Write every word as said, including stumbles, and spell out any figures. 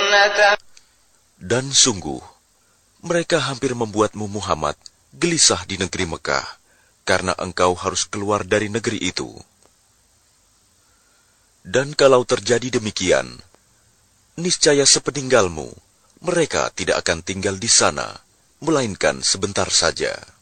Dan sungguh, mereka hampir membuatmu Muhammad gelisah di negeri Mekah, karena engkau harus keluar dari negeri itu. Dan kalau terjadi demikian, niscaya sepeninggalmu, mereka tidak akan tinggal di sana, melainkan sebentar saja.